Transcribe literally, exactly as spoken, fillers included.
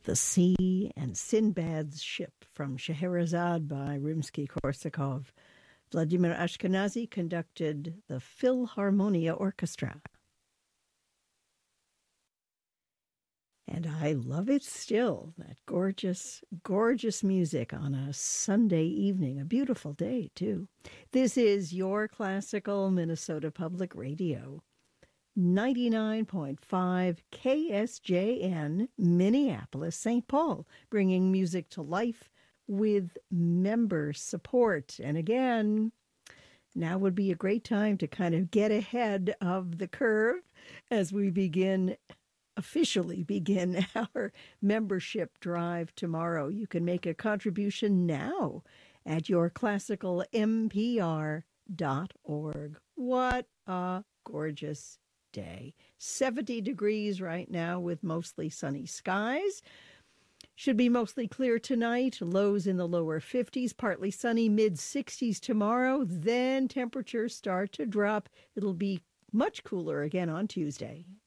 The Sea and Sinbad's Ship from Scheherazade by Rimsky-Korsakov. Vladimir Ashkenazy conducted the Philharmonia Orchestra. And I love it still, that gorgeous, gorgeous music on a Sunday evening, a beautiful day, too. This is your classical Minnesota Public Radio, ninety-nine point five K S J N, Minneapolis, Saint Paul, bringing music to life with member support. And again, now would be a great time to kind of get ahead of the curve as we begin officially begin our membership drive tomorrow. You can make a contribution now at your classical m p r dot org. What a gorgeous day. seventy degrees right now with mostly sunny skies. Should be mostly clear tonight. Lows in the lower fifties, partly sunny, mid sixties tomorrow. Then temperatures start to drop. It'll be much cooler again on Tuesday.